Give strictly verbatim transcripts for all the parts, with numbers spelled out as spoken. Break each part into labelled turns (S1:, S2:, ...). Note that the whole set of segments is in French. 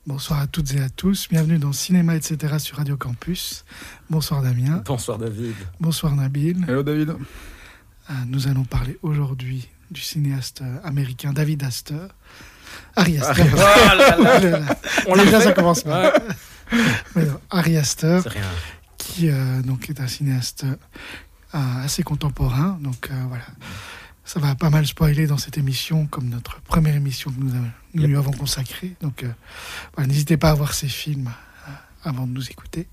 S1: Bonsoir à toutes et à tous, bienvenue dans Cinéma, et cetera sur Radio Campus. Bonsoir Damien.
S2: Bonsoir David.
S1: Bonsoir Nabil.
S3: Hello David.
S1: Euh, nous allons parler aujourd'hui du cinéaste américain David Astor. Ari Aster.
S2: Oh là là là.
S1: On l'a déjà, ça commence mal.
S2: Ouais.
S1: Mais non, Ari Aster,
S2: C'est rien.
S1: qui euh, donc est un cinéaste euh, assez contemporain. Donc euh, voilà, ça va pas mal spoiler dans cette émission, comme notre première émission que nous, avons, nous
S2: Yep.
S1: lui avons consacrée. Donc euh, voilà, n'hésitez pas à voir ces films euh, avant de nous écouter.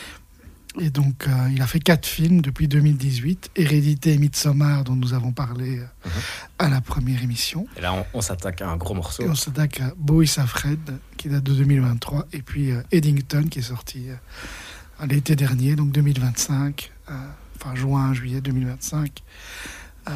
S1: Et donc, euh, il a fait quatre films depuis deux mille dix-huit. Hérédité et Midsommar, dont nous avons parlé euh,
S2: Mhm.
S1: à la première émission.
S2: Et là, on, on s'attaque à un gros morceau.
S1: Et on s'attaque à Beau et sa Fred, qui date de deux mille vingt-trois. Et puis euh, Eddington, qui est sorti euh, l'été dernier, donc deux mille vingt-cinq. Euh, enfin, juin, juillet deux mille vingt-cinq. Euh,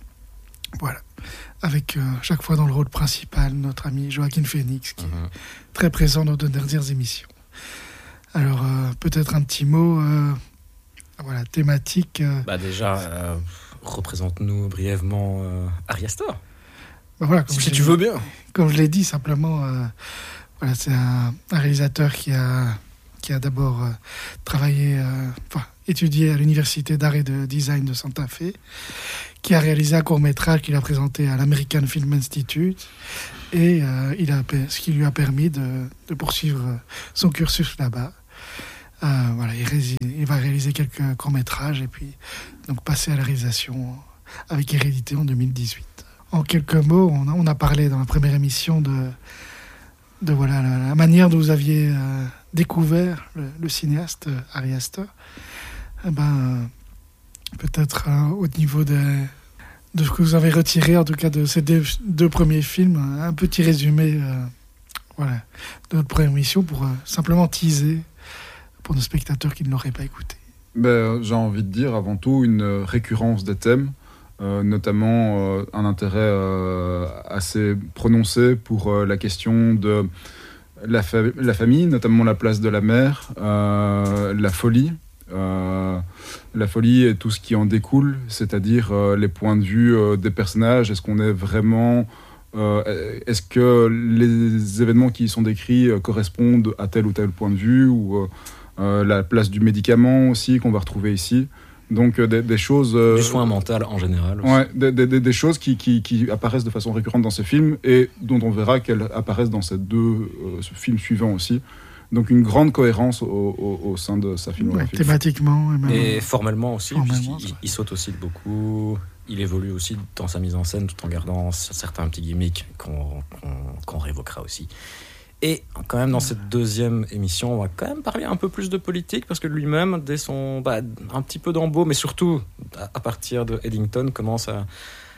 S1: voilà. Avec euh, chaque fois dans le rôle principal, notre ami Joaquin Phoenix, qui
S2: Mhm.
S1: est très présent dans nos dernières émissions. Alors, euh, peut-être un petit mot, euh, voilà, thématique. euh,
S2: Bah déjà, euh, représente-nous brièvement euh, Ari Aster.
S1: bah voilà, comme
S2: Si
S1: je
S2: tu
S1: l'ai-
S2: veux bien.
S1: Comme je l'ai dit, simplement, euh, voilà, c'est un, un réalisateur qui a, qui a d'abord euh, travaillé, euh, enfin, étudié à l'université d'art et de design de Santa Fe, qui a réalisé un court-métrage qu'il a présenté à l'American Film Institute, et euh, il a, ce qui lui a permis de, de poursuivre son cursus là-bas. Euh, voilà, il, rési- il va réaliser quelques courts-métrages et puis donc passer à la réalisation avec Hérédité en deux mille dix-huit. En quelques mots, on a, on a parlé dans la première émission de, de voilà, la, la manière dont vous aviez euh, découvert le, le cinéaste euh, Ari Aster. Eh ben, euh, peut-être euh, au niveau de, de ce que vous avez retiré, en tout cas de ces deux, deux premiers films, un petit résumé euh, voilà, de notre première émission pour euh, simplement teaser pour nos spectateurs qui ne l'auraient pas écouté.
S3: Ben, j'ai envie de dire avant tout une récurrence des thèmes, euh, notamment euh, un intérêt euh, assez prononcé pour euh, la question de la, fa- la famille, notamment la place de la mère, euh, la folie. Euh, la folie et tout ce qui en découle, c'est-à-dire euh, les points de vue euh, des personnages. Est-ce qu'on est vraiment... euh, est-ce que les événements qui y sont décrits euh, correspondent à tel ou tel point de vue ou euh, euh, la place du médicament aussi qu'on va retrouver ici. Donc euh, des, des choses... euh,
S2: Du soin mental en général. Aussi.
S3: Ouais, des, des, des choses qui, qui, qui apparaissent de façon récurrente dans ces films et dont on verra qu'elles apparaissent dans ces deux euh, films suivants aussi. Donc une grande cohérence au, au, au sein de sa
S1: Ouais,
S3: filmographie.
S1: thématiquement. Et même,
S2: Et formellement aussi,
S1: Formellement,
S2: puisqu'il
S1: ça.
S2: il saute aussi de beaucoup. Il évolue aussi dans sa mise en scène tout en gardant certains petits gimmicks qu'on, qu'on, qu'on réévoquera aussi. Et quand même dans cette deuxième émission, on va quand même parler un peu plus de politique parce que lui-même, dès son bah, un petit peu d'embeau, mais surtout à, à partir de Eddington, commence à,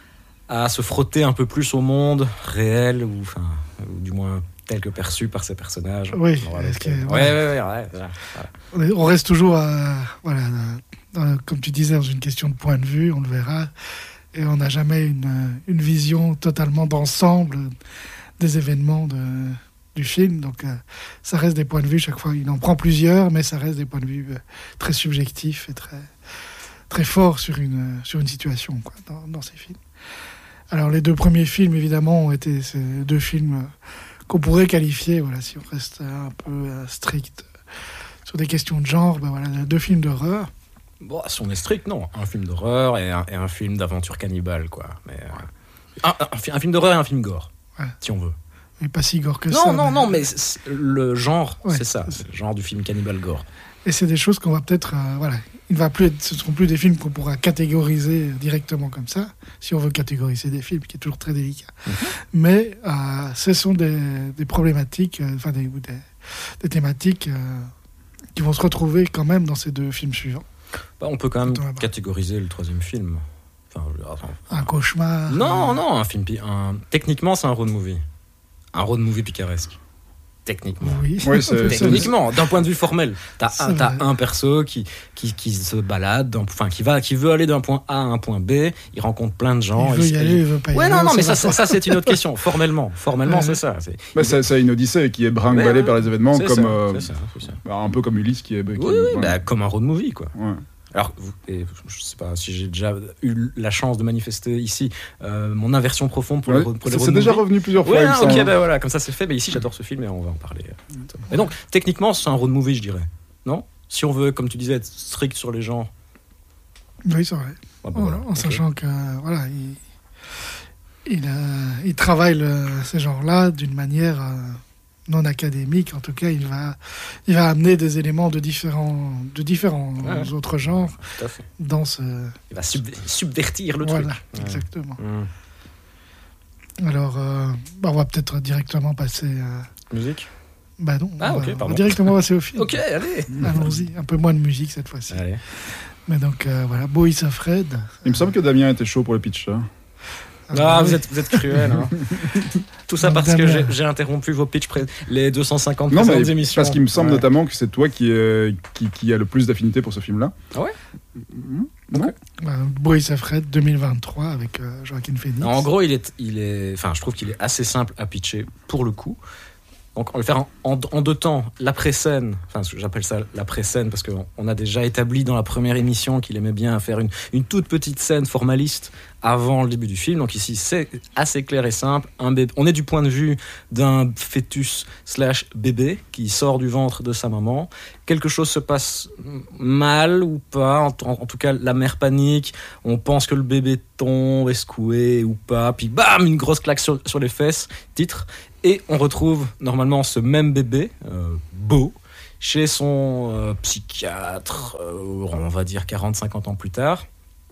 S2: à se frotter un peu plus au monde réel ou, enfin, ou du moins tel que perçu par ses personnages.
S1: Oui,
S2: Voilà,
S1: est-ce que-
S2: ouais,
S1: voilà.
S2: ouais, ouais, ouais, voilà, voilà.
S1: On est- on reste toujours, à, voilà, dans- comme tu disais, dans une question de point de vue, on le verra, et on n'a jamais une, une vision totalement d'ensemble des événements de, du film. Donc, euh, ça reste des points de vue chaque fois. Il en prend plusieurs, mais ça reste des points de vue euh, très subjectifs et très, très forts sur une, sur une situation quoi, dans, dans ces films. Alors, les deux premiers films, évidemment, ont été ces deux films euh, qu'on pourrait qualifier, voilà, si on reste un peu euh, strict sur des questions de genre, ben voilà, deux films d'horreur.
S2: Bon, si on est strict, non. Un film d'horreur et un, et un film d'aventure cannibale, quoi. Mais, euh, un, un, fi- un film d'horreur et un film gore,
S1: Ouais.
S2: si on veut.
S1: Mais pas si gore que
S2: Non,
S1: ça.
S2: non,
S1: mais-
S2: non, mais c'est- c'est- le genre,
S1: Ouais,
S2: c'est ça.
S1: c'est
S2: C'est le genre du film cannibale gore.
S1: Et c'est des choses qu'on va peut-être, euh, voilà, il ne va plus être, ce ne seront plus des films qu'on pourra catégoriser directement comme ça, si on veut catégoriser des films, qui est toujours très délicat.
S2: Mhm.
S1: Mais euh, ce sont des, des problématiques, euh, enfin des, ou des, des thématiques euh, qui vont se retrouver quand même dans ces deux films suivants.
S2: Bah, on peut quand même
S1: Attends, là-bas.
S2: catégoriser le troisième film. Enfin, je- attends.
S1: Un cauchemar.
S2: Non,
S1: euh,
S2: non, un film. pi- Un... Techniquement, c'est un road movie. Un road movie picaresque. Techniquement.
S1: Oui,
S3: Oui, c'est- c'est-
S2: Techniquement, d'un point de vue formel, t'as
S1: C'est
S2: un, t'as
S1: vrai.
S2: un perso qui, qui, qui se balade, dans- enfin qui va, qui veut aller d'un point A à un point B. Il rencontre plein de gens.
S1: il veut
S2: il
S1: y
S2: se-
S1: aller, il veut pas y
S2: Ouais,
S1: aller.
S2: non, non,
S1: on
S2: mais
S1: sait
S2: ça,
S1: pas
S2: ça, ça, c'est une autre question. Formellement, formellement,
S1: Ouais.
S2: c'est ça. C'est,
S3: Bah, c'est, c'est une odyssée qui est brinque-ballée
S2: Ouais, ouais.
S3: par les événements,
S2: c'est
S3: comme,
S2: ça,
S3: euh,
S2: c'est ça, c'est ça.
S3: bah, un peu comme Ulysse qui est... qui-
S2: Oui, oui,
S3: voilà.
S2: bah, comme un road movie, quoi.
S3: Ouais.
S2: Alors, vous, et je ne sais pas si j'ai déjà eu la chance de manifester ici euh, mon aversion profonde pour,
S3: ouais,
S2: les, pour les road
S3: c'est déjà
S2: movies.
S3: revenu plusieurs fois.
S2: Ouais,
S3: il
S2: ok,
S3: semble.
S2: ben voilà, comme ça c'est fait. Mais ici, j'adore ce film et on va en parler. Et donc, techniquement, c'est un road movie, je dirais. Non ? Si on veut, comme tu disais, être strict sur les genres.
S1: Oui, c'est vrai.
S2: Ah, bah,
S1: Voilà,
S2: voilà,
S1: en
S2: ok.
S1: sachant que voilà, il, il, euh, il travaille le, ces genres-là d'une manière euh, non académique. En tout cas, il va, il va amener des éléments de différents, de différents
S2: Ouais.
S1: autres genres
S2: Tout à fait.
S1: dans ce.
S2: Il va subver- subvertir le
S1: voilà,
S2: truc. Ouais.
S1: exactement.
S2: Mmh.
S1: Alors, euh, bah, on va peut-être directement passer. Euh,
S2: Musique ?
S1: bah non,
S2: Ah,
S1: on
S2: ok,
S1: va, on
S2: pardon.
S1: va directement passer au film.
S2: Ok, allez.
S1: Allons-y, un peu moins de musique cette fois-ci.
S2: Allez.
S1: Mais donc euh, voilà, Boys of Fred.
S3: Il me semble que Damien était chaud pour le pitch. Hein.
S2: Ah,
S1: bah
S2: vous,
S1: oui.
S2: êtes, vous êtes cruel. Hein. Tout ça
S1: Donc,
S2: parce que
S1: Damien.
S2: j'ai, j'ai interrompu vos pitchs, pré- les deux cent cinquante
S3: Non, mais
S2: précédentes émissions.
S3: parce qu'il me semble
S2: Ouais.
S3: notamment que c'est toi qui, euh, qui, qui a le plus d'affinité pour ce film-là.
S2: Ah ouais
S3: Mhm. Non.
S2: Ok.
S1: Bah, Boys of Fred deux mille vingt-trois avec euh, Joaquin Phoenix.
S2: En gros, il est, il est, enfin, je trouve qu'il est assez simple à pitcher pour le coup. Donc, on va le faire en, en- en deux temps. L'après-scène, enfin, j'appelle ça l'après-scène parce qu'on on a déjà établi dans la première émission qu'il aimait bien faire une, une toute petite scène formaliste avant le début du film. Donc ici, c'est assez clair et simple. Un bébé, on est du point de vue d'un fœtus slash bébé qui sort du ventre de sa maman. Quelque chose se passe mal ou pas. En, en- en tout cas, la mère panique. On pense que le bébé tombe, est secoué ou pas. Puis bam, une grosse claque sur, sur les fesses. Titre. Et on retrouve normalement ce même bébé, euh, Beau, chez son euh, psychiatre, euh, on va dire quarante à cinquante ans plus tard.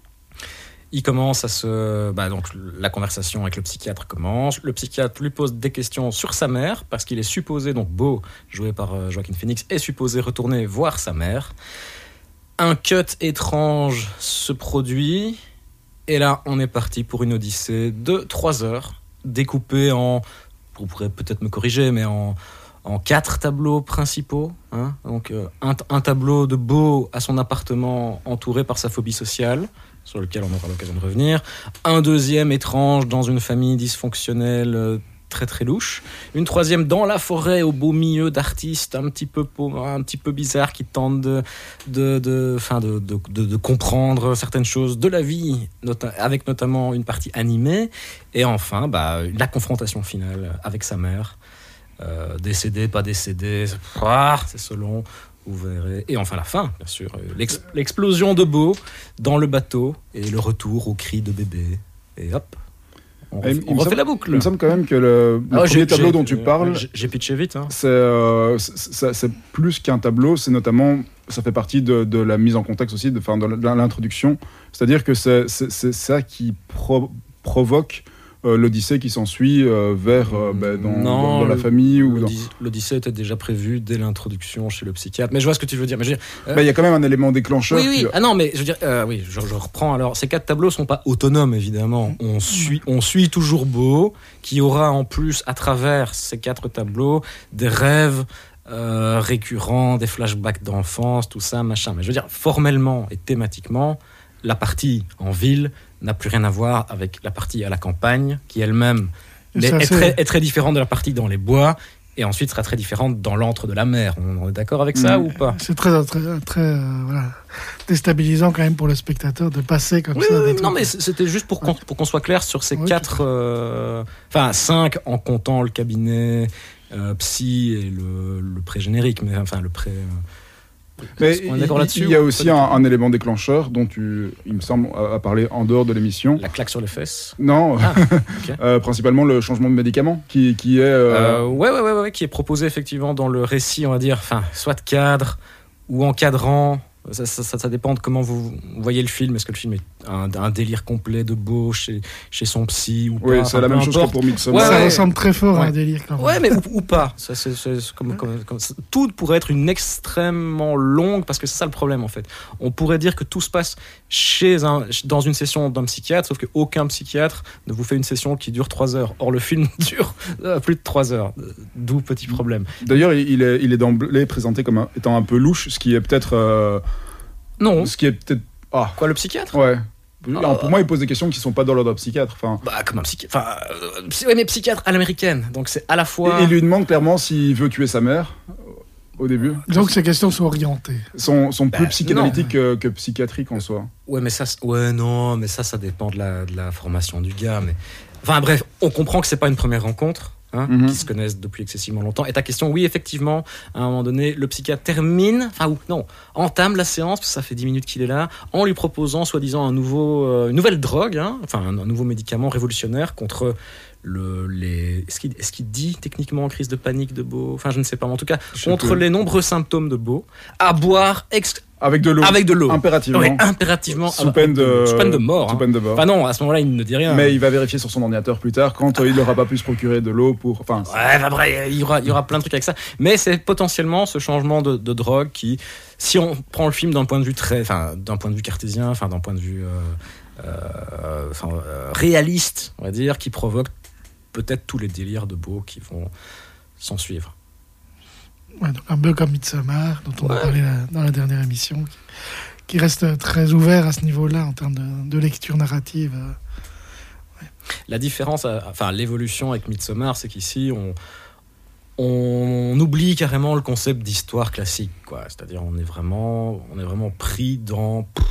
S2: Il commence à se... Bah donc, la conversation avec le psychiatre commence. Le psychiatre lui pose des questions sur sa mère, parce qu'il est supposé, donc Beau, joué par euh, Joaquin Phoenix, est supposé retourner voir sa mère. Un cut étrange se produit, et là, on est parti pour une odyssée de trois heures, découpée en... Vous pourrez peut-être me corriger, mais en, en quatre tableaux principaux. Hein. Donc, euh, un, un tableau de Beau à son appartement entouré par sa phobie sociale, sur lequel on aura l'occasion de revenir. Un deuxième étrange dans une famille dysfonctionnelle euh, très très louche. Une troisième dans la forêt au beau milieu d'artistes un petit peu, un petit peu bizarres qui tentent de, de, de, enfin de, de, de, de comprendre certaines choses de la vie, nota- avec notamment une partie animée. Et enfin, bah, la confrontation finale avec sa mère. Euh, décédée, pas décédée, ah, c'est selon, vous verrez. Et enfin la fin, bien sûr. L'ex- l'explosion de Beau dans le bateau et le retour au cri de bébé. Et hop, on,
S3: Et
S2: ref-
S3: il
S2: on
S3: me
S2: refait
S3: semble-
S2: la boucle.
S3: Il me semble quand même que le, le
S2: Ah,
S3: premier
S2: j'ai-
S3: tableau
S2: j'ai-
S3: dont tu
S2: euh,
S3: parles,
S2: J'ai, j'ai pitché vite. Hein.
S3: c'est, euh, c'est, c'est- c'est plus qu'un tableau, c'est notamment, ça fait partie de, de la mise en contexte aussi, de, enfin, de l'introduction. C'est-à-dire que c'est, c'est, c'est ça qui pro- provoque euh, l'odyssée qui s'ensuit euh, vers euh, ben, dans,
S2: Non,
S3: dans- dans la
S2: le-
S3: famille ou dans...
S2: L'Odys- L'Odyssée était déjà prévue dès l'introduction chez le psychiatre. Mais je vois ce que tu veux dire. Mais je veux dire, euh,
S3: Ben, il y a quand même un élément déclencheur.
S2: oui, oui.
S3: qui-
S2: Ah non, mais je veux dire, euh, oui, je, je reprends. Alors, ces quatre tableaux sont pas autonomes, évidemment. On suit, on suit toujours Beau, qui aura en plus, à travers ces quatre tableaux, des rêves euh, récurrents, des flashbacks d'enfance, tout ça, machin. Mais je veux dire, formellement et thématiquement, la partie en ville n'a plus rien à voir avec la partie à la campagne, qui elle-même
S1: Et
S2: est,
S1: ça,
S2: est
S1: c'est-
S2: très, est très différente de la partie dans les bois, et ensuite sera très différente dans l'antre de la mer. On est d'accord avec ça
S3: Mmh.
S2: ou pas?
S1: C'est très, très, très euh, voilà, déstabilisant quand même pour le spectateur de passer comme
S2: Oui,
S1: ça.
S2: oui,
S1: des
S2: oui, non,
S1: trucs.
S2: mais c- c'était juste pour qu'on, pour qu'on soit clair sur ces
S1: Oui,
S2: quatre, euh, enfin cinq en comptant le cabinet euh, psy et le, le pré-générique, mais enfin le pré. euh,
S3: Mais
S2: est-ce qu'on est d'accord
S3: il-
S2: là-dessus
S3: il y a
S2: ou
S3: aussi
S2: pas du
S3: un,
S2: tout
S3: un élément déclencheur dont tu, il me semble, a a parlé en dehors de l'émission.
S2: La claque sur les fesses.
S3: Non,
S2: Ah, ok.
S3: euh, principalement le changement de médicament qui, qui est... euh,
S2: Euh, ouais, ouais, ouais, ouais, ouais, qui est proposé effectivement dans le récit, on va dire, enfin, soit de cadre ou encadrant. Ça, ça, ça, ça dépend de comment vous voyez le film. Est-ce que le film est un, un délire complet de Beau chez, chez son psy ou
S3: oui,
S2: pas?
S3: c'est
S2: Enfin,
S3: la
S2: peu
S3: même chose que
S2: importe.
S3: pour Midsommar.
S2: Ouais,
S1: ça
S2: ouais.
S1: ressemble très fort à
S2: Ouais.
S1: un délire quand même.
S2: Ouais, mais ou, ou pas. Ça, c'est, c'est, c'est comme, comme, comme- tout pourrait être une extrêmement longue, parce que c'est ça le problème en fait. On pourrait dire que tout se passe chez un, dans une session d'un psychiatre, sauf qu'aucun psychiatre ne vous fait une session qui dure trois heures. Or, le film dure euh, plus de trois heures. D'où petit problème.
S3: D'ailleurs, il il est, il est d'emblée présenté comme un- étant un peu louche, ce qui est peut-être... euh,
S2: Non.
S3: ce qui est peut-être... Ah,
S2: Quoi, le psychiatre?
S3: ouais.
S2: Euh,
S3: Alors, pour moi, il pose des questions qui sont pas dans l'ordre psychiatre. Enfin,
S2: Bah, comme un psychiatre. Enfin, euh, psy- ouais, mais psychiatre à l'américaine. Donc, c'est à la fois.
S3: et il lui demande clairement s'il veut tuer sa mère. au début.
S1: Donc ces questions sont orientées.
S3: Sont, sont plus
S2: Bah,
S3: psychanalytiques que, que psychiatriques en soi.
S2: Ouais, mais ça, c- ouais, non, mais ça, ça dépend de la, de la formation du gars. Mais enfin, bref, on comprend que c'est pas une première rencontre, hein,
S3: Mhm.
S2: qui se connaissent depuis excessivement longtemps. Et ta question, oui, effectivement, à un moment donné, le psychiatre termine, enfin, ou non, entame la séance, parce que ça fait dix minutes qu'il est là, en lui proposant, soi-disant, un nouveau, euh, une nouvelle drogue, hein, enfin, un, un nouveau médicament révolutionnaire contre le, les. Est-ce qu'il, est-ce qu'il dit techniquement crise de panique de Beau? Enfin, je ne sais pas, mais en tout cas,
S3: Je sais
S2: contre
S3: plus.
S2: les nombreux symptômes de Beau, à boire ex-
S3: Avec de l'eau.
S2: avec de l'eau.
S3: Impérativement.
S2: Ouais, impérativement.
S3: Sous peine de,
S2: Sous peine de mort.
S3: Sous
S2: hein.
S3: peine de mort.
S2: Enfin non, à ce moment-là, il ne dit rien.
S3: Mais il va vérifier sur son ordinateur plus tard quand euh, il n'aura pas pu se procurer de l'eau pour. Enfin,
S2: Ouais, bah, bref, il y aura, il y aura plein de trucs avec ça. Mais c'est potentiellement ce changement de, de drogue qui, si on prend le film d'un point de vue très, enfin, d'un point de vue cartésien, enfin, d'un point de vue euh, euh, enfin, euh, réaliste, on va dire, qui provoque peut-être tous les délires de Beau qui vont s'en suivre.
S1: Ouais, donc un peu comme Midsommar, dont on a
S2: Ouais.
S1: parlé la- dans la dernière émission, qui, qui reste très ouvert à ce niveau-là en termes de, de lecture narrative. euh.
S2: La différence, euh, enfin l'évolution avec Midsommar, c'est qu'ici on, on oublie carrément le concept d'histoire classique, quoi. C'est-à-dire on est vraiment, on est vraiment pris dans pff,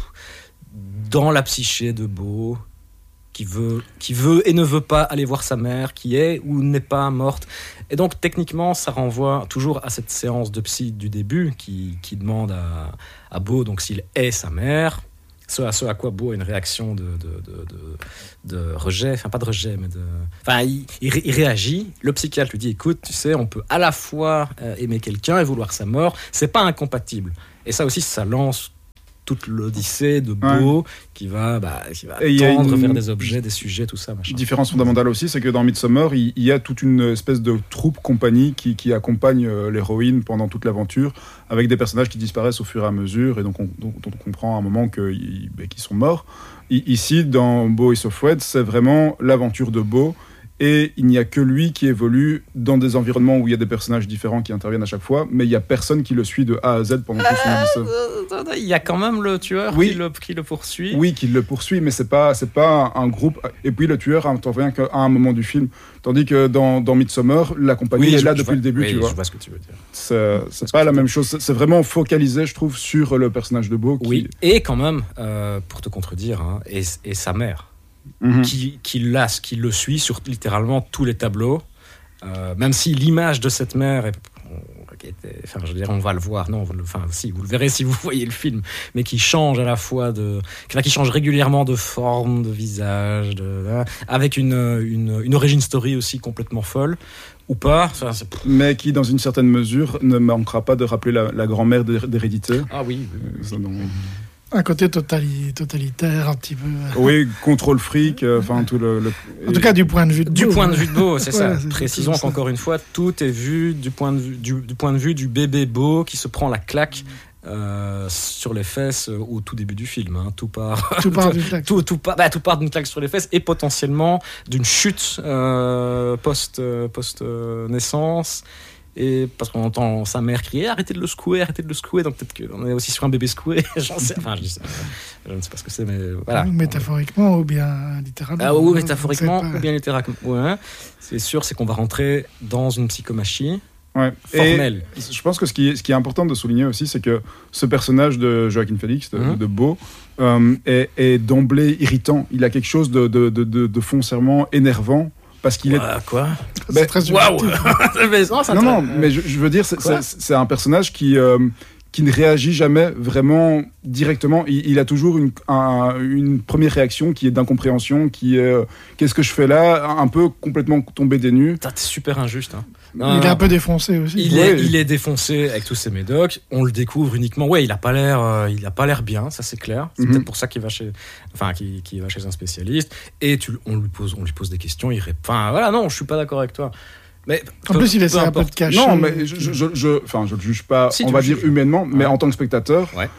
S2: dans la psyché de Beau, qui veut, qui veut et ne veut pas aller voir sa mère, qui est ou n'est pas morte. Et donc techniquement, ça renvoie toujours à cette séance de psy du début qui, qui demande à, à Beau donc s'il est sa mère. Ce à, ce à quoi Beau a une réaction de, de, de, de, de rejet, enfin pas de rejet, mais de... Enfin, il, il, ré- il réagit, le psychiatre lui dit, écoute, tu sais, on peut à la fois euh, aimer quelqu'un et vouloir sa mort, c'est pas incompatible. Et ça aussi, ça lance toute l'odyssée de Beau, qui va, bah, qui va
S3: Et il y a
S2: tendre
S3: une-
S2: vers des objets, des sujets, tout ça, machin.
S3: différence fondamentale aussi, c'est que dans Midsommar, il, il y a toute une espèce de troupe compagnie qui, qui accompagne euh, l'héroïne pendant toute l'aventure, avec des personnages qui disparaissent au fur et à mesure, et donc on, dont on comprend à un moment que, ils ben, qu'ils sont morts. I- ici, dans Beau et Sofwed, c'est vraiment l'aventure de Beau, et il n'y a que lui qui évolue dans des environnements où il y a des personnages différents qui interviennent à chaque fois, mais il n'y a personne qui le suit de A à Z pendant tout son odyssée.
S2: Euh, Il y a quand même le tueur
S3: Oui.
S2: qui, le, qui le poursuit.
S3: Oui, qui le poursuit, mais c'est pas c'est pas un groupe. Et puis le tueur intervient qu'à un moment du film, tandis que dans, dans Midsommar, la compagnie
S2: Oui,
S3: est
S2: je-
S3: là
S2: je
S3: depuis
S2: vois-
S3: le début,
S2: oui,
S3: tu vois.
S2: Je vois ce que tu veux dire.
S3: C'est c'est pas la même chose. C'est c'est vraiment focalisé, je trouve, sur le personnage de Beau. Qui...
S2: Oui, et quand même, euh, pour te contredire, hein, et, et sa mère,
S3: Mhm.
S2: qui, qui, l'a- qui le suit sur littéralement tous les tableaux, euh, même si l'image de cette mère est, qui était- enfin, je veux dire, on va le voir, non, vous le, enfin, si, vous le verrez si vous voyez le film, mais qui change à la fois de, enfin, qui change régulièrement de forme, de visage, de, hein, avec une, une, une origin story aussi complètement folle, ou pas. Enfin, c'est-
S3: Mais qui, dans une certaine mesure, ne manquera pas de rappeler la, la grand-mère d'Hé- d'Hérédité.
S2: ah oui, oui,
S3: Euh,
S2: oui.
S3: ça, donc-
S1: Un côté totali- totalitaire, un petit peu. euh.
S3: Oui, contrôle fric, euh, enfin tout le. le-
S1: En tout cas, du point de vue de
S2: Du
S1: Beau,
S2: point de
S1: hein.
S2: vue de Beau, c'est ça.
S1: Ouais, c'est
S2: Précisons
S1: plutôt ça.
S2: qu'encore une fois, tout est vu du point de vue du, du point de vue du bébé Beau qui se prend la claque euh, sur les fesses euh, au tout début du film. hein. Tout part,
S1: Tout part du tac.
S2: tout, tout part, bah, tout part d'une claque sur les fesses et potentiellement d'une chute euh, post euh, post euh, naissance. Et parce qu'on entend sa mère crier arrêtez de le secouer, arrêtez de le secouer. Donc peut-être qu'on est aussi sur un bébé secoué. J'en sais, enfin, je, dis ça, je ne sais pas ce que c'est, mais voilà.
S1: Métaphoriquement ou bien littéralement.
S2: Ah, ou
S1: hein,
S2: métaphoriquement,
S1: on sait pas.
S2: ou bien littéralement. Ouais. C'est sûr, c'est qu'on va rentrer dans une psychomachie
S3: Ouais. Et
S2: formelle.
S3: je pense que ce qui, est, ce qui est important de souligner aussi, c'est que ce personnage de Joaquin Phoenix, de,
S2: Mhm.
S3: de Beau, euh, est, est d'emblée irritant. Il a quelque chose de, de, de, de, de foncièrement énervant. Parce qu'il est.
S2: Ouah, quoi
S1: C'est
S3: Ben,
S1: très
S2: Waouh
S1: subjectif.
S2: Mais non, ça
S3: Non,
S2: te-
S3: non, mais je, je veux dire, c'est-
S2: Quoi
S3: c'est c'est un personnage qui, euh, qui ne réagit jamais vraiment directement. Il, il a toujours une, un- une première réaction qui est d'incompréhension, qui est euh, qu'est-ce que je fais là, un peu complètement tombé des nues.
S2: Putain, t'es super injuste. Hein.
S1: Il est un peu défoncé aussi.
S2: Il,
S3: Ouais.
S2: est, il est défoncé avec tous ses médocs. On le découvre uniquement. Ouais, il a pas l'air, euh, il a pas l'air bien, ça c'est clair. C'est
S3: Mhm.
S2: peut-être pour ça qu'il va chez, enfin, qu'il, qu'il va chez un spécialiste. Et tu, on lui pose, on lui pose des questions. Il répond. Enfin, voilà, non, je suis pas d'accord avec toi. Mais
S1: En
S2: peu-
S1: plus, il
S2: peu
S1: essaie un peu de
S2: importe.
S1: cacher.
S3: Non, mais je, je, je, je- enfin, je le juge pas,
S2: Si,
S3: on
S2: tu
S3: va
S2: le
S3: dire
S2: juges.
S3: humainement, mais
S2: Ouais.
S3: en tant que spectateur,
S2: Ouais.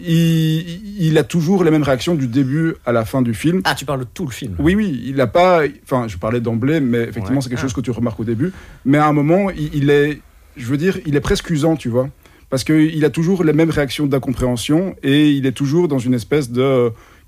S3: il, il a toujours les mêmes réactions du début à la fin du film.
S2: Ah, tu parles de tout le film.
S3: Oui, oui, il n'a pas. Enfin, je parlais d'emblée, mais effectivement,
S2: Ouais.
S3: c'est quelque
S2: Ah.
S3: chose que tu remarques au début. Mais à un moment, il, il est. Je veux dire, il est presque usant, tu vois. Parce qu'il a toujours les mêmes réactions d'incompréhension et il est toujours dans une espèce de.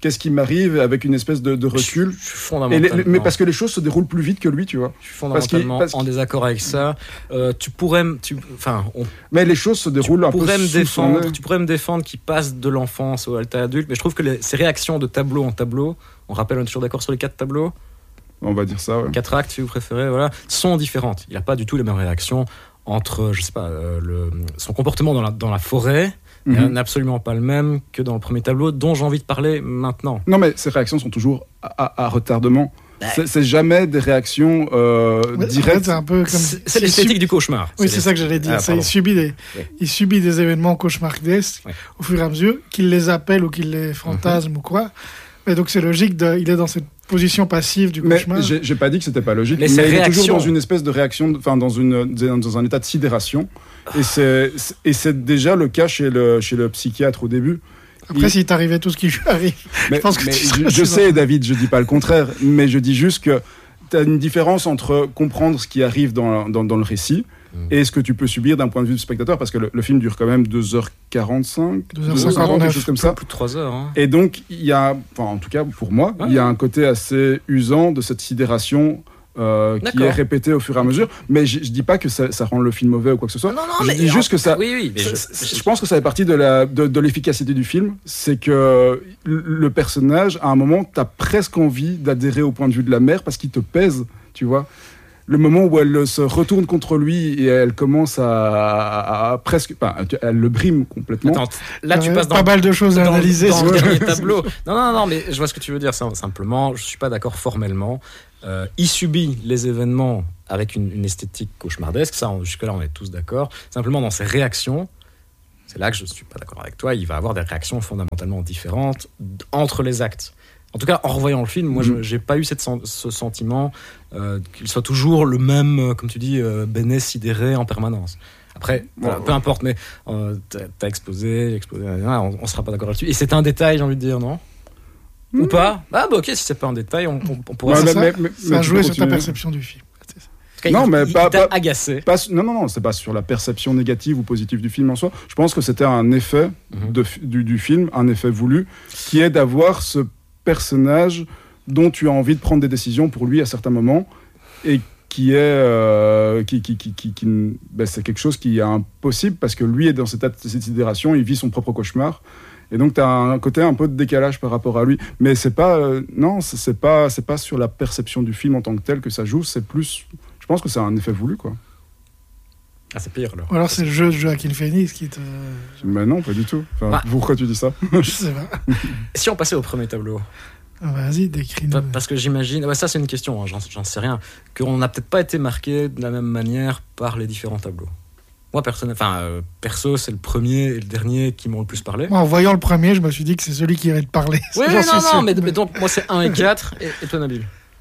S3: qu'est-ce qui m'arrive, avec une espèce de, de recul.
S2: Je, je suis fondamentalement...
S3: Et les, mais parce que les choses se déroulent plus vite que lui, tu vois.
S2: Je suis fondamentalement
S3: parce qu'il, parce
S2: en désaccord avec ça. Euh, tu pourrais me... Tu, enfin, on,
S3: mais les choses se déroulent un peu
S2: me
S3: sous
S2: défendre,
S3: son nez.
S2: Tu pourrais me défendre qu'il passe de l'enfance au l'état adulte, mais je trouve que les, ces réactions de tableau en tableau, on rappelle, on est toujours d'accord sur les quatre tableaux,
S3: On va dire ça, ouais.
S2: quatre actes, si vous préférez, voilà, sont différentes. Il n'a pas du tout les mêmes réactions entre, je sais pas, euh, le, son comportement dans la, dans la forêt mm-hmm. n'est absolument pas le même que dans le premier tableau, dont j'ai envie de parler maintenant.
S3: Non, mais ces réactions sont toujours à, à, à retardement. C'est, c'est jamais des réactions euh,
S1: ouais,
S3: directes.
S1: En fait, c'est un peu comme
S2: c'est, c'est l'esthétique
S1: sub...
S2: du cauchemar.
S1: Oui,
S2: c'est,
S1: c'est ça que j'allais dire.
S2: Ah,
S1: ça, il, subit des,
S2: oui.
S1: il subit des événements cauchemardesques oui. au fur et à mesure, qu'il les appelle ou qu'il les fantasme mm-hmm. ou quoi. Mais donc c'est logique, de, il est dans cette position passive du cauchemar.
S3: Mais j'ai, j'ai pas dit que c'était pas logique.
S2: Mais,
S3: mais il
S2: réactions...
S3: est toujours dans une espèce de réaction, enfin dans, une, dans un état de sidération. Et c'est, et c'est déjà le cas chez le, chez le psychiatre au début.
S1: Après, il... s'il t'arrivait tout ce qui lui arrive,
S3: mais,
S1: je pense que
S3: mais
S1: tu
S3: je, je sais, David, je dis pas le contraire, mais je dis juste que tu as une différence entre comprendre ce qui arrive dans, dans, dans le récit mmh. et ce que tu peux subir d'un point de vue du spectateur, parce que le, le film dure quand même deux heures quarante-cinq,
S1: deux heures cinquante,
S3: quelque chose comme ça.
S2: Plus de trois heures. Hein.
S3: Et donc, il y a, enfin, en tout cas pour moi,
S2: ouais.
S3: il y a un côté assez usant de cette sidération euh, qui est répétée au fur et à mesure. Mais je, je dis pas que ça, ça rend le film mauvais ou quoi que ce soit.
S2: Non, non,
S3: je
S2: mais
S3: dis juste que ça.
S2: Oui, oui. Mais
S3: ça,
S2: je,
S3: je, je pense que ça fait partie de, la, de, de l'efficacité du film. C'est que le personnage, à un moment, t'as presque envie d'adhérer au point de vue de la mère parce qu'il te pèse, tu vois. Le moment où elle se retourne contre lui et elle commence à, à, à presque, enfin, elle le brime complètement.
S2: Attends, là tu passes dans
S1: pas mal de choses à
S2: dans,
S1: analyser
S2: dans
S1: sur
S2: le dernier tableau. Non, non, non, mais je vois ce que tu veux dire. Simplement, je suis pas d'accord formellement. Euh, il subit les événements avec une, une esthétique cauchemardesque. Ça, jusque-là, on est tous d'accord. Simplement, dans ses réactions, c'est là que je suis pas d'accord avec toi. Il va avoir des réactions fondamentalement différentes entre les actes. En tout cas, en revoyant le film, moi, mmh. je n'ai pas eu cette, ce sentiment euh, qu'il soit toujours le même, euh, comme tu dis, euh, béné, sidéré en permanence. Après, voilà, peu importe, mais euh, tu as exposé, j'ai exposé, on ne sera pas d'accord là-dessus. Et c'est un détail, j'ai envie de dire, non ? mmh. Ou pas ? Ah, bah ok, si c'est pas un détail, on, on, on pourrait...
S1: Ouais,
S2: mais,
S1: ça,
S3: mais, mais,
S1: ça a joué sur ta perception du film.
S2: Cas,
S3: non,
S2: il,
S3: mais
S2: il,
S3: pas,
S2: il t'a
S3: pas,
S2: agacé.
S3: Pas, non, non, non, c'est pas sur la perception négative ou positive du film en soi. Je pense que c'était un effet mmh. de, du, du film, un effet voulu, qui est d'avoir ce personnage dont tu as envie de prendre des décisions pour lui à certains moments et qui est euh, qui, qui, qui, qui, qui ben c'est quelque chose qui est impossible parce que lui est dans cette, cette sidération, il vit son propre cauchemar et donc tu as un côté un peu de décalage par rapport à lui, mais c'est pas euh, non c'est, c'est pas c'est pas sur la perception du film en tant que tel que ça joue, c'est plus, je pense que c'est un effet voulu, quoi.
S2: Ah, c'est pire, alors.
S1: Ou alors c'est le jeu de Joaquin Phoenix qui te...
S3: Mais non, pas du tout. Enfin,
S2: bah,
S3: pourquoi tu dis ça?
S1: Je sais pas.
S2: Si on passait au premier tableau?
S1: Ah, vas-y, décris-nous.
S2: Parce que j'imagine... Ouais, ça, c'est une question, hein, j'en, j'en sais rien. Qu'on n'a peut-être pas été marqué de la même manière par les différents tableaux. Moi, perso, enfin, euh, perso, c'est le premier et le dernier qui m'ont le plus parlé.
S1: Moi, en voyant le premier, je me suis dit que c'est celui qui irait te parler.
S2: Oui, non, non, sûr, mais, mais donc, moi, c'est un et quatre. Et, et toi, Nabil?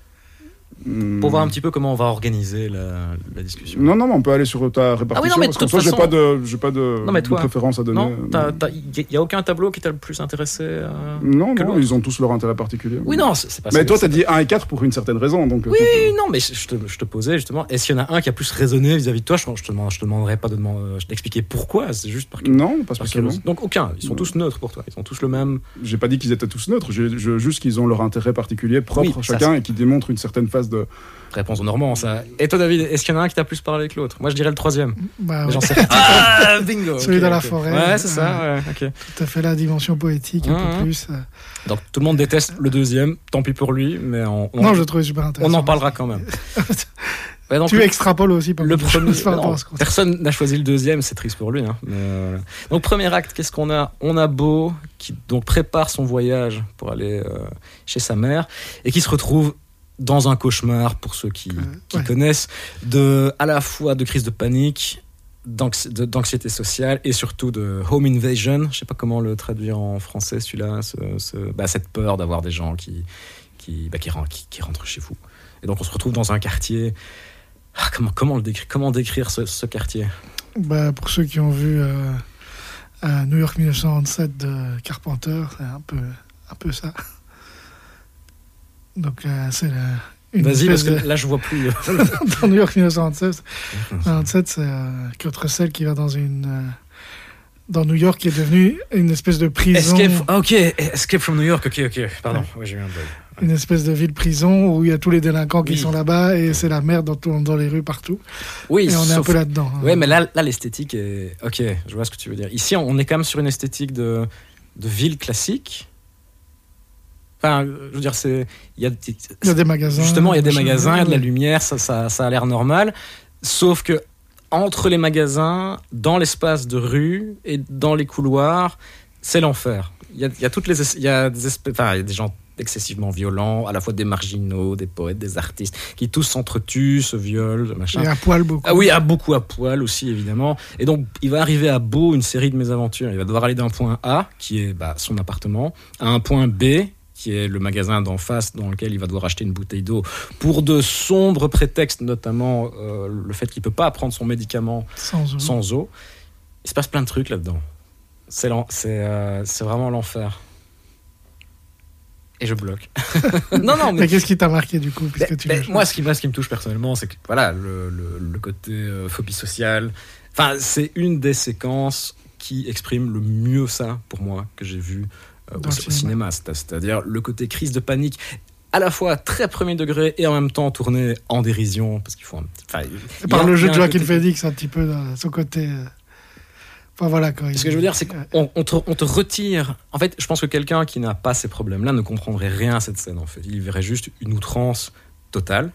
S3: Mmh.
S2: Pour voir un petit peu comment on va organiser la, la discussion.
S3: Non, non, mais on peut aller sur ta répartition.
S2: Ah oui, non, mais
S3: parce
S2: de
S3: que toi,
S2: façon...
S3: j'ai pas de, j'ai pas de,
S2: non, mais
S3: de
S2: toi,
S3: préférence à donner.
S2: Non, il n'y a aucun tableau qui t'a le plus intéressé euh,
S3: Non,
S2: que
S3: non,
S2: l'autre.
S3: ils ont tous leur intérêt particulier.
S2: Oui, non, c'est, c'est pas
S3: mais
S2: ça.
S3: toi, t'as dit un et quatre pour une certaine raison. Donc,
S2: oui, te... non, mais je te, je te posais justement, est-ce qu'il y en a un qui a plus résonné vis-à-vis de toi? Je, je te demande, je te demanderai pas de demander, d'expliquer pourquoi, c'est juste par
S3: non, pas spécialement.
S2: Donc aucun, ils sont non. tous neutres pour toi, ils sont tous le même.
S3: J'ai pas dit qu'ils étaient tous neutres, j'ai, je, juste qu'ils ont leur intérêt particulier propre
S2: oui,
S3: chacun
S2: ça,
S3: et qui démontrent une certaine phase de.
S2: Réponse au Normand, ça. Et toi, David, est-ce qu'il y en a un qui t'a plus parlé que l'autre? Moi, je dirais le troisième.
S1: Bah, ouais.
S2: J'en sais. Ah, bingo.
S1: Celui
S2: okay,
S1: dans la
S2: okay.
S1: forêt.
S2: Ouais, c'est ça. Ouais, ok.
S1: Tout à fait la dimension poétique, un mmh. peu plus. Euh...
S2: Donc tout le monde déteste le deuxième. Tant pis pour lui, mais on. on
S1: non, je le trouvais super intéressant.
S2: On en parlera quand même.
S1: Ouais, donc, tu le... extrapoles aussi pas
S2: le premier. Non,
S1: ce
S2: personne n'a choisi le deuxième, c'est triste pour lui. Hein, mais euh... Donc premier acte, qu'est-ce qu'on a? On a Beau qui donc prépare son voyage pour aller euh, chez sa mère et qui se retrouve dans un cauchemar, pour ceux qui, euh, qui ouais. connaissent, de, à la fois de crise de panique, d'anxi- de, d'anxiété sociale et surtout de home invasion. Je ne sais pas comment le traduire en français, celui-là. Ce, ce, bah, cette peur d'avoir des gens qui, qui, bah, qui, qui, qui rentrent chez vous. Et donc on se retrouve dans un quartier. Ah, comment, comment, le décrire, comment décrire ce, ce quartier?
S1: Bah, pour ceux qui ont vu euh, euh, New York dix-neuf cent vingt-sept de Carpenter, c'est un peu, un peu ça. Donc euh, c'est la, une
S2: Vas-y, parce
S1: de...
S2: que là je vois plus.
S1: Dans New York dix-neuf cent vingt-sept, vingt-sept c'est euh, Kurt Russell qui va dans une, dans New York qui est devenue une espèce de prison.
S2: Escape, ah, ok, Escape from New York, ok, ok, pardon, ouais. Ouais, j'ai eu un bug.
S1: Une espèce de ville-prison où il y a tous les délinquants qui
S2: oui.
S1: sont là-bas et c'est la merde dans, tout, dans les rues partout.
S2: Oui,
S1: et on
S2: sauf...
S1: est un peu là-dedans. Hein.
S2: Oui, mais là, là, l'esthétique est... Ok, je vois ce que tu veux dire. Ici, on est quand même sur une esthétique de, de ville classique. Enfin, je veux dire, c'est... Il y a,
S1: il y a des magasins.
S2: Justement, il y a des magasins, il y a de la
S1: ouais.
S2: lumière, ça, ça, ça a l'air normal. Sauf que entre les magasins, dans l'espace de rue et dans les couloirs, c'est l'enfer. Il y a, il y a toutes les... Il y a des espèces... Enfin, il y a des gens excessivement violents, à la fois des marginaux, des poètes, des artistes, qui tous s'entretuent, se violent, machin.
S1: Et à poil beaucoup.
S2: Ah oui, à beaucoup à poil aussi, évidemment. Et donc, il va arriver à Beau une série de mésaventures. Il va devoir aller d'un point A, qui est bah, son appartement, à un point B, qui est le magasin d'en face dans lequel il va devoir acheter une bouteille d'eau pour de sombres prétextes, notamment euh, le fait qu'il ne peut pas prendre son médicament
S1: sans eau.
S2: sans eau. Il se passe plein de trucs là-dedans. C'est, c'est, euh, c'est vraiment l'enfer. Et je bloque. non, non, mais...
S1: mais qu'est-ce qui t'a marqué du coup puisque
S2: mais,
S1: tu
S2: mais moi, ce qui, moi, ce qui me touche personnellement, c'est que voilà, le, le, le côté euh, phobie sociale. Enfin, c'est une des séquences qui exprime le mieux ça, pour moi, que j'ai vu euh, au, au cinéma. C'est, c'est-à-dire le côté crise de panique, à la fois très premier degré et en même temps tourné en dérision. Parce qu'il faut un petit... Enfin,
S1: c'est par le jeu de Joaquin Phoenix, un petit peu dans son côté... Euh... Enfin, voilà, quand il...
S2: Ce que je veux dire, c'est qu'on on te, on te retire. En fait, je pense que quelqu'un qui n'a pas ces problèmes-là ne comprendrait rien à cette scène. En fait, il verrait juste une outrance totale.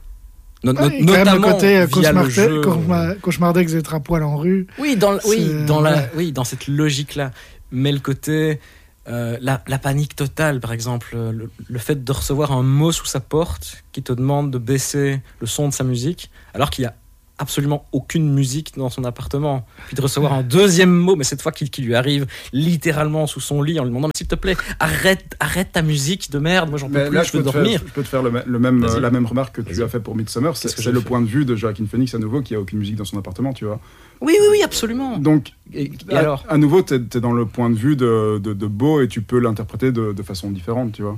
S1: No- ah, no- notamment le côté cauchemardé, jeu... cauchemardé que d'être à poil en rue.
S2: Oui, dans, oui, dans la, oui, dans cette logique-là. Mais le côté, euh, la, la panique totale, par exemple, le, le fait de recevoir un mot sous sa porte qui te demande de baisser le son de sa musique, alors qu'il y a absolument aucune musique dans son appartement, puis de recevoir un deuxième mot, mais cette fois qui, qui lui arrive littéralement sous son lit en lui demandant mais s'il te plaît arrête, arrête ta musique de merde, moi j'en peux mais plus,
S3: là,
S2: je veux dormir.
S3: Faire, je peux te faire le, le même, euh, la même remarque que Vas-y. tu as fait pour Midsommar, c'est, c'est le fait. point de vue de Joaquin Phoenix à nouveau qui a aucune musique dans son appartement, tu vois.
S2: Oui, oui, oui, absolument.
S3: Donc,
S2: et, et
S3: à,
S2: alors
S3: à nouveau, t'es, t'es dans le point de vue de, de, de Beau et tu peux l'interpréter de, de façon différente, tu vois.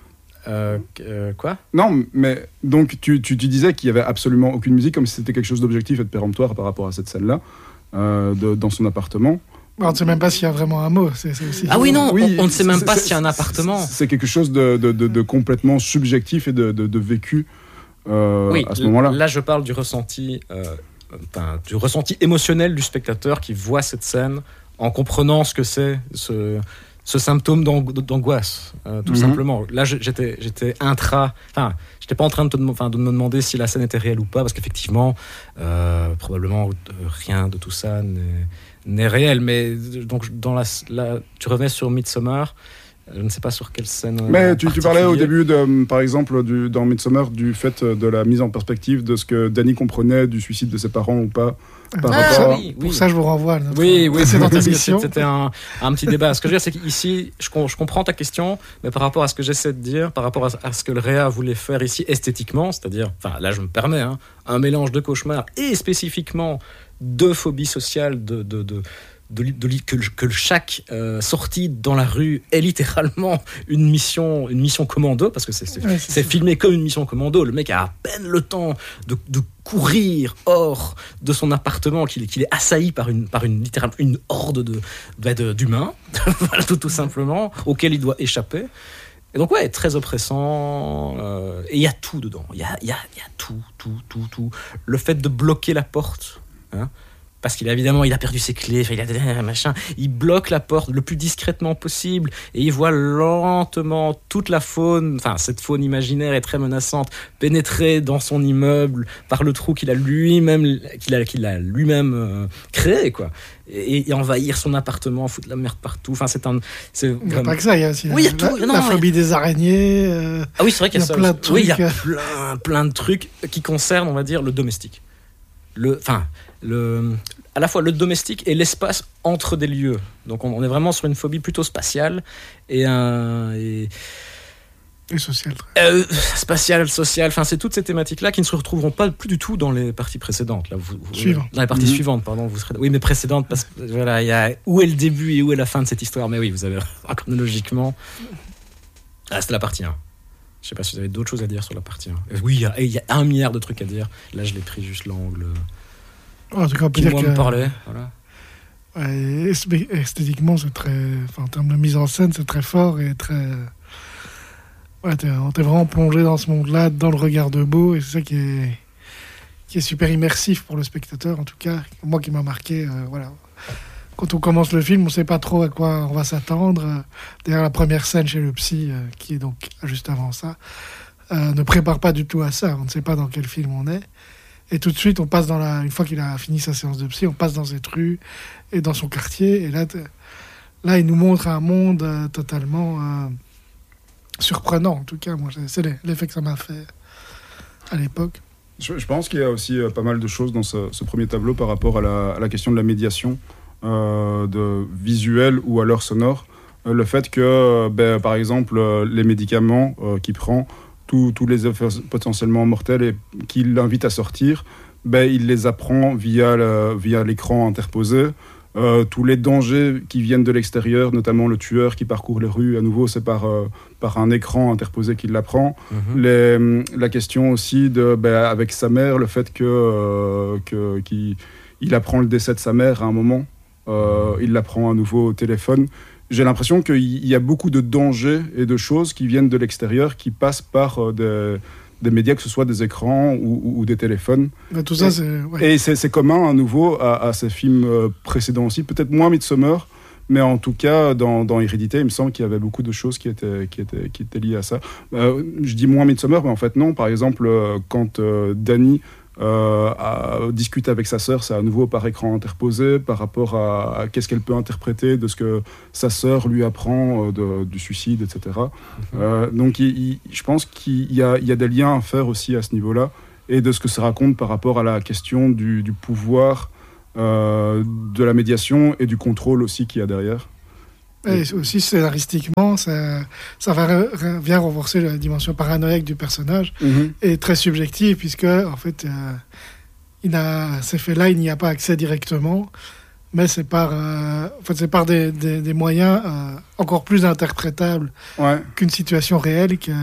S2: Euh, euh, quoi ?
S3: Non, mais donc tu, tu, tu disais qu'il n'y avait absolument aucune musique, comme si c'était quelque chose d'objectif et de péremptoire par rapport à cette scène-là, euh, de, dans son appartement.
S1: On ne sait même pas s'il y a vraiment un mot. C'est, c'est aussi...
S2: Ah oui, non, oui, on, on ne sait même
S3: c'est,
S2: pas
S3: c'est,
S2: s'il y a un appartement.
S3: C'est, c'est quelque chose de, de, de, de complètement subjectif et de, de, de vécu euh,
S2: oui,
S3: à ce moment-là.
S2: Là, je parle du ressenti, euh, enfin, du ressenti émotionnel du spectateur qui voit cette scène en comprenant ce que c'est, ce... ce symptôme d'angoisse, euh, tout mm-hmm. simplement. Là, j'étais, j'étais intra... Enfin, j'étais pas en train de, te, enfin, de me demander si la scène était réelle ou pas, parce qu'effectivement, euh, probablement, rien de tout ça n'est, n'est réel. Mais donc, dans la, la, tu revenais sur Midsommar, je ne sais pas sur quelle scène...
S3: Mais tu, tu parlais au début, de, par exemple, du, dans Midsommar, du fait de la mise en perspective de ce que Danny comprenait du suicide de ses parents ou pas. Par
S1: ah,
S3: rapport...
S1: oui, oui. Pour ça, je vous renvoie.
S2: Oui, oui,
S1: c'est dans ta
S2: émission. C'était un, un petit débat. Ce que je veux dire, c'est qu'ici, je, je comprends ta question, mais par rapport à ce que j'essaie de dire, par rapport à, à ce que le Réa voulait faire ici esthétiquement, c'est-à-dire, enfin, là, je me permets, hein, un mélange de cauchemar et spécifiquement de phobie sociale, de, de, de De, de, de, que, que chaque euh, sortie dans la rue est littéralement une mission, une mission commando, parce que c'est, c'est, ouais, c'est, c'est filmé comme une mission commando. Le mec a à peine le temps de, de courir hors de son appartement, qu'il, qu'il est assailli par une, par une, littéralement une horde de, de, de, d'humains, voilà, tout, tout simplement, auquel il doit échapper. Et donc, ouais, très oppressant. Euh, et il y a tout dedans. Il y a, y, a, y a tout, tout, tout, tout. Le fait de bloquer la porte, hein, parce qu'il a évidemment il a perdu ses clés, il a machin, il bloque la porte le plus discrètement possible et il voit lentement toute la faune, enfin cette faune imaginaire et très menaçante pénétrer dans son immeuble par le trou qu'il a lui-même qu'il a, qu'il a lui-même euh, créé quoi. Et, et envahir son appartement, foutre la merde partout. Enfin, c'est un. C'est
S1: il n'y a pas que ça, il y a aussi
S2: oui,
S1: la,
S2: y a tout,
S1: la,
S2: non,
S1: la phobie
S2: mais...
S1: des araignées. Euh,
S2: ah oui, c'est vrai qu'il y a,
S1: y a
S2: ça.
S1: Plein de trucs.
S2: Oui, il y a plein, plein de trucs qui concernent, on va dire, le domestique. Le, enfin, le, à la fois le domestique et l'espace entre des lieux. Donc, on, on est vraiment sur une phobie plutôt spatiale et un. Et,
S1: Et social.
S2: Euh, spatial, social, enfin c'est toutes ces thématiques-là qui ne se retrouveront pas plus du tout dans les parties précédentes. Là, vous, vous,
S1: Suivant.
S2: Dans les parties
S3: mmh.
S2: suivantes, pardon. Vous serez... Oui, mais précédentes, parce que voilà, il y a où est le début et où est la fin de cette histoire. Mais oui, vous avez chronologiquement. Ah, c'était la partie un. Je ne sais pas si vous avez d'autres choses à dire sur la partie un. Oui, il y, a, il y a un milliard de trucs à dire. Là, je l'ai pris juste l'angle.
S1: Oh, en tout cas, on peut
S2: qui
S1: dire
S2: moi
S1: que...
S2: me parlait. Voilà.
S1: Ouais, et esth- esthétiquement, c'est très. Enfin, en termes de mise en scène, c'est très fort et très. Ouais, t'es, on t'est vraiment plongé dans ce monde-là, dans le regard de Beau, et c'est ça qui est, qui est super immersif pour le spectateur, en tout cas. Moi qui m'a marqué, euh, voilà. Quand on commence le film, on ne sait pas trop à quoi on va s'attendre. Euh, D'ailleurs, la première scène chez le psy, euh, qui est donc juste avant ça, euh, ne prépare pas du tout à ça. On ne sait pas dans quel film on est. Et tout de suite, on passe dans la. Une fois qu'il a fini sa séance de psy, on passe dans cette rue et dans son quartier. Et là, t- là il nous montre un monde euh, totalement euh, surprenant. En tout cas, moi, c'est- c'est l'effet que ça m'a fait à l'époque.
S3: Je, je pense qu'il y a aussi euh, pas mal de choses dans ce, ce premier tableau par rapport à la, à la question de la médiation euh, de visuel ou alors sonore. Euh, le fait que, euh, ben, par exemple, euh, les médicaments euh, qu'il prend, tous tous les effets potentiellement mortels et qu'il l'invite à sortir, ben, il les apprend via, le, via l'écran interposé. Euh, tous les dangers qui viennent de l'extérieur, notamment le tueur qui parcourt les rues, à nouveau, c'est par, euh, par un écran interposé qu'il l'apprend.
S2: Mhm.
S3: Les, la question aussi, de, ben, avec sa mère, le fait que, euh, que, qu'il il apprend le décès de sa mère à un moment, euh, il l'apprend à nouveau au téléphone. J'ai l'impression qu'il y a beaucoup de dangers et de choses qui viennent de l'extérieur, qui passent par euh, des, des médias, que ce soit des écrans ou, ou, ou des téléphones.
S1: Ben, tout ça,
S3: Et-
S1: c'est. Ouais.
S3: Et c'est, c'est commun à nouveau à, à ces films euh, précédents aussi, peut-être moins Midsommar, mais en tout cas dans, dans Hérédité, il me semble qu'il y avait beaucoup de choses qui étaient, qui étaient, qui étaient liées à ça. Euh, je dis moins Midsommar, mais en fait non. Par exemple, euh, quand euh, Danny euh, a- discute avec sa sœur, c'est à nouveau par écran interposé par rapport à, à qu'est-ce qu'elle peut interpréter de ce que sa sœur lui apprend euh, de- du suicide, et cetera. Euh, donc il- il- je pense qu'il y a, il y a des liens à faire aussi à ce niveau-là, et de ce que ça raconte par rapport à la question du, du pouvoir, euh, de la médiation et du contrôle aussi qu'il y a derrière.
S1: Et aussi, scénaristiquement, ça, ça va re- re- vient renforcer la dimension paranoïaque du personnage et très subjective, puisque, en fait, euh, il a, ces faits-là, il n'y a pas accès directement, mais c'est par, euh, en fait, c'est par des, des, des moyens euh, encore plus interprétables
S3: Ouais.
S1: qu'une situation réelle que,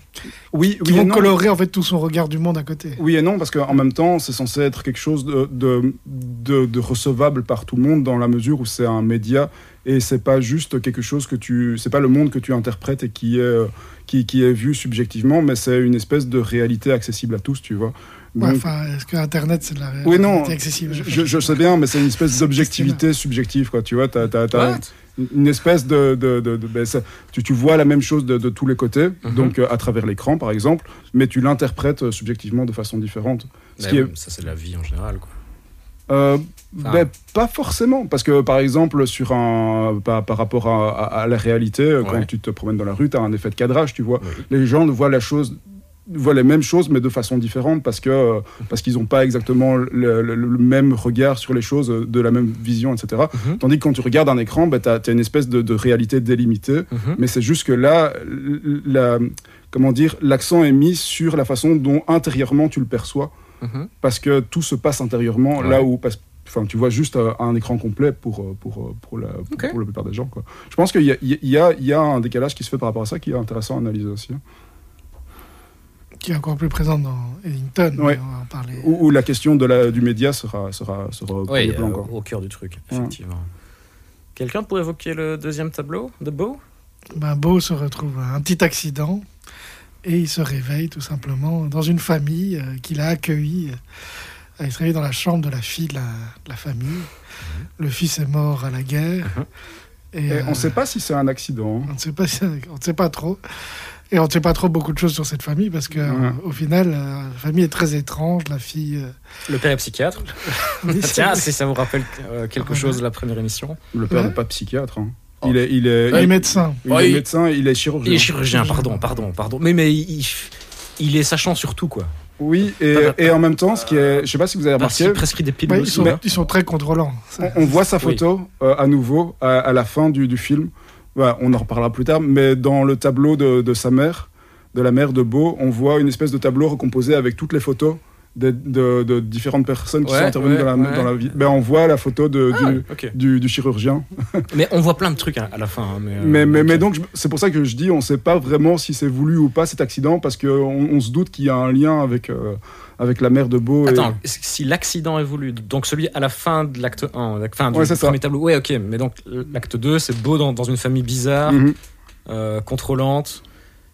S3: Oui,
S1: qui
S3: oui et
S1: vont
S3: non.
S1: colorer en fait tout son regard du monde à côté.
S3: Oui et non, parce qu'en même temps, c'est censé être quelque chose de, de, de, de recevable par tout le monde, dans la mesure où c'est un média, et c'est pas juste quelque chose que tu... C'est pas le monde que tu interprètes et qui est, euh, qui, qui est vu subjectivement, mais c'est une espèce de réalité accessible à tous, tu vois.
S1: Ouais,
S3: Donc-
S1: enfin, est-ce que Internet, c'est de la réalité
S3: Oui, non,
S1: accessible?
S3: je, je- je sais bien, mais c'est une espèce d'objectivité subjective, quoi. Tu vois, t'as, t'as, t'as
S2: What?
S3: une espèce de, de, de, de- ben, ça- tu, tu vois la même chose de, de tous les côtés,
S2: Mhm.
S3: donc euh, à travers l'écran, par exemple, mais tu l'interprètes euh, subjectivement de façon différente. Ce
S2: Mais
S3: qui est-
S2: bon, ça, c'est la vie en général, quoi.
S3: Euh,
S2: Enfin-
S3: ben, pas forcément, parce que par exemple, sur un, par, par rapport à, à- à la réalité, euh, quand
S2: Ouais.
S3: tu te promènes dans la rue, tu as un effet de cadrage, tu vois.
S2: Oui.
S3: Les gens voient la chose, voient les mêmes choses, mais de façon différente, parce que euh, parce qu'ils n'ont pas exactement le, le- le même regard sur les choses, euh, de la même vision, et cetera.
S2: Mhm.
S3: Tandis que quand tu regardes un écran, ben, tu as une espèce de, de réalité délimitée,
S2: Mhm.
S3: mais c'est juste que là, la, comment dire, l'accent est mis sur la façon dont intérieurement tu le perçois,
S2: Mhm.
S3: parce que tout se passe intérieurement,
S2: Ouais.
S3: là où parce- enfin, tu vois juste euh, un écran complet pour, euh, pour, euh, pour, la, pour,
S2: Ok.
S3: pour la plupart des gens, quoi. Je pense qu'il y a, il y, a, il y a un décalage qui se fait par rapport à ça qui est intéressant à analyser aussi.
S1: Qui est encore plus présente dans Ellington,
S3: Ouais.
S1: mais on va en parler.
S3: Où, où la question de la, du média sera, sera, sera au premier
S2: Oui,
S3: plan,
S2: euh,
S3: quoi.
S2: au cœur du truc,
S3: Ouais.
S2: effectivement. Quelqu'un pour évoquer le deuxième tableau de Beau?
S1: Ben, Beau se retrouve à un petit accident et il se réveille tout simplement dans une famille euh, qu'il a accueillie. Euh, il se réveille dans la chambre de la fille de la, de la famille. Le fils est mort à la guerre.
S2: Mhm.
S1: Et,
S3: Et
S1: euh,
S3: on ne sait pas si c'est un accident, hein.
S1: on ne sait pas, si- on ne sait pas trop. Et on ne sait pas trop beaucoup de choses sur cette famille parce que
S3: Ouais.
S1: euh, au final, euh, la famille est très étrange. La fille. euh,
S2: Le père est psychiatre.
S1: oui,
S2: Tiens,
S1: c'est-
S2: si ça vous rappelle euh, quelque
S1: Voilà.
S2: chose de la première émission.
S3: Le père
S1: Ouais.
S3: n'est pas psychiatre, hein.
S2: Oh.
S3: Il est, il est,
S1: il est
S3: il-
S1: médecin.
S3: il
S2: Oh,
S3: est
S2: il-
S3: médecin, il est chirurgien.
S2: Il est chirurgien, pardon, pardon, pardon. Mais, mais il, il est sachant sur tout, quoi.
S3: Oui, et,
S2: Pas-
S3: et en même temps, ce qui est, je sais pas si vous avez
S2: Parce
S3: remarqué,
S2: qu'il prescrit des pilules
S1: Ouais, ils,
S2: aussi.
S1: sont,
S2: hein.
S1: ils sont très contrôlants.
S3: on, on voit sa
S2: Oui.
S3: photo euh, à nouveau à, à la fin du, du film. Voilà, on en reparlera plus tard, mais dans le tableau de, de sa mère, de la mère de Beau, on voit une espèce de tableau recomposé avec toutes les photos de, de, de différentes personnes qui
S2: Ouais,
S3: sont intervenues
S2: ouais,
S3: dans, la,
S2: ouais.
S3: dans la vie. Ben, on voit la photo de,
S2: Ah,
S3: du,
S2: ok.
S3: du, du chirurgien.
S2: Mais on voit plein de trucs à, à la fin. hein, mais, euh,
S3: Mais, mais,
S2: ok.
S3: mais donc, je- c'est pour ça que je dis, on ne sait pas vraiment si c'est voulu ou pas cet accident, parce qu'on on se doute qu'il y a un lien avec, euh, avec la mère de Beau. et-
S2: Attends, si l'accident est voulu, donc celui à la fin de l'acte un, la fin du
S3: Ouais, c'est ça.
S2: premier tableau, ouais, ok, mais donc l'acte deux, c'est Beau dans, dans une famille bizarre,
S3: Mhm,
S2: euh, contrôlante,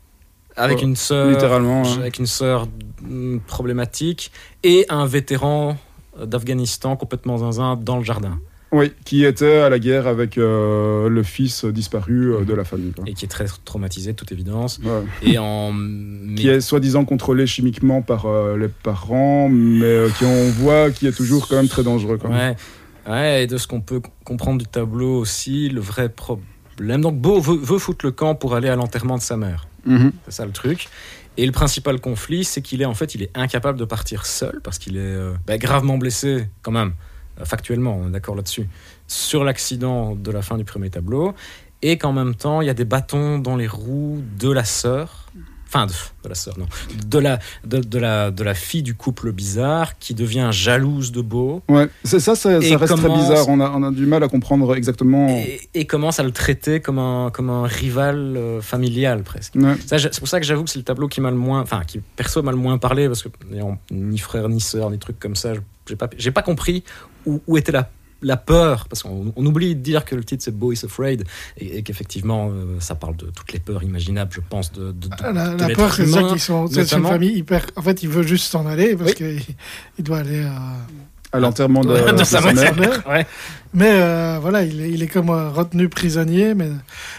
S2: avec
S3: Ouais,
S2: une sœur,
S3: littéralement, hein.
S2: avec une sœur mm, problématique, et un vétéran d'Afghanistan complètement zinzin dans le jardin,
S3: Oui, qui était à la guerre avec euh, le fils disparu euh, de la famille. Quoi.
S2: et qui est très traumatisé, de toute évidence,
S3: Ouais.
S2: et en...
S3: Qui est soi-disant contrôlé chimiquement par euh, les parents, mais euh, qui on voit qui est toujours quand même très dangereux. Quoi.
S2: Ouais, ouais, et de ce qu'on peut comprendre du tableau aussi, le vrai problème. Donc Beau veut, veut foutre le camp pour aller à l'enterrement de sa mère.
S3: Mhm.
S2: C'est ça le truc. Et le principal conflit, c'est qu'il est en fait, il est incapable de partir seul parce qu'il est euh, bah, gravement blessé quand même, euh, factuellement, on est d'accord là-dessus, sur l'accident de la fin du premier tableau, et qu'en même temps, il y a des bâtons dans les roues de la sœur. Enfin, de, de la sœur, non. De la, de, de, la, de la fille du couple bizarre qui devient jalouse de Beau
S3: Ouais, c'est ça, ça,
S2: Et
S3: ça reste très
S2: commence-
S3: bizarre. On a, on a du mal à comprendre exactement.
S2: et, et commence à le traiter comme un, comme un rival euh, familial presque.
S3: Ouais.
S2: Ça, c'est pour ça que j'avoue que c'est le tableau qui m'a le moins, enfin, qui perso m'a le moins parlé parce que n'ayant ni frère ni sœur ni trucs comme ça, j'ai pas, j'ai pas compris où, où était la, la peur, parce qu'on on oublie de dire que le titre c'est Beau is Afraid et, et qu'effectivement euh, ça parle de toutes les peurs imaginables, je pense, de, de, de,
S1: Ah, La,
S2: de
S1: la
S2: l'être
S1: peur, c'est ça
S2: humain,
S1: qu'ils sont. C'est une
S2: notamment.
S1: famille hyper. En fait, il veut juste s'en aller parce
S2: Oui.
S1: qu'il il doit aller. euh,
S3: À l'enterrement de,
S2: de
S3: de
S2: sa
S3: sa
S2: mère.
S3: mère.
S2: Ouais.
S1: Mais euh, voilà, il est, il est comme euh, retenu prisonnier, mais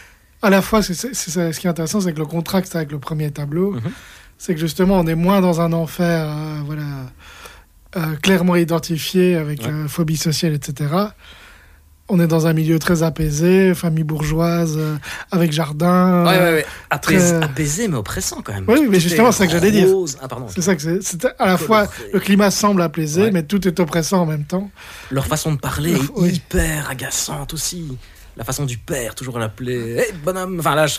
S1: à la fois, c'est, c'est, c'est- ce qui est intéressant, c'est que le contraste avec le premier tableau,
S2: Mhm.
S1: c'est que justement, on est moins dans un enfer, euh, voilà, euh, clairement identifié avec
S2: Ouais.
S1: euh, phobie sociale, et cetera. On est dans un milieu très apaisé, famille bourgeoise, euh, avec jardin.
S2: Ouais,
S1: euh,
S2: ouais, ouais. Apaisé,
S1: très-
S2: apaisé, mais oppressant quand même.
S1: Oui, mais
S2: Tout
S1: justement,
S2: est
S1: c'est ça que j'allais dire.
S2: rose. Ah, pardon.
S1: C'est ça que c'est. C'est à la fois, le climat semble apaisé,
S2: Ouais.
S1: mais tout est oppressant en même temps.
S2: Leur façon de parler est
S1: Oui.
S2: hyper agaçante aussi. La façon du père, toujours à l'appeler hey, bonhomme. Enfin là, je